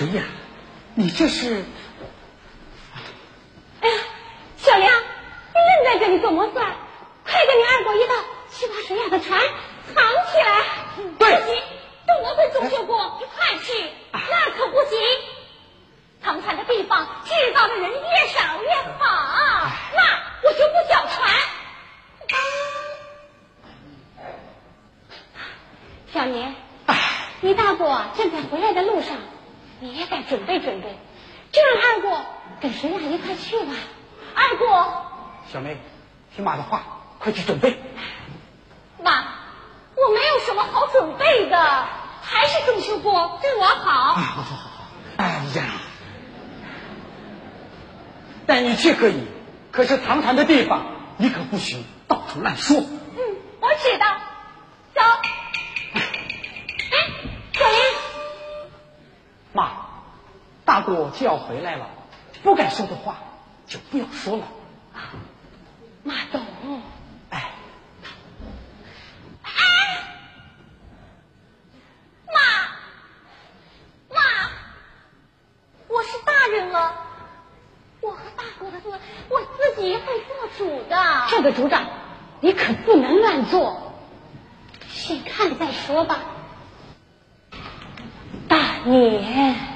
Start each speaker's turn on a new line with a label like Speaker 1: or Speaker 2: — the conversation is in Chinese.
Speaker 1: 谁呀？你这是？
Speaker 2: 哎呀，小梁，你愣在这里做么事？快跟你二狗一道去把水雅的船藏起来。
Speaker 1: 对，
Speaker 2: 不行，等我跟钟秀国一块去，那可不行。藏船的地方知道的人越少越好，那我就不缴船。小年，你大伯正在回来的路上，你也该准备准备，就让二过跟水雅一块去吧。二过，
Speaker 1: 小梅，听妈的话，快去准备。
Speaker 2: 妈，我没有什么好准备的，还是钟秀国对我好。
Speaker 1: 好。哎呀，带你去可以，可是藏船的地方你可不许到处乱说。
Speaker 2: 我知道。走。小莲，
Speaker 1: 妈，大过就要回来了，不该说的话就不要说了。
Speaker 2: 妈懂。妈，我是大人了，我和大哥的事我自己会做主的。这个主张你可不能乱做，先看再说吧。大年。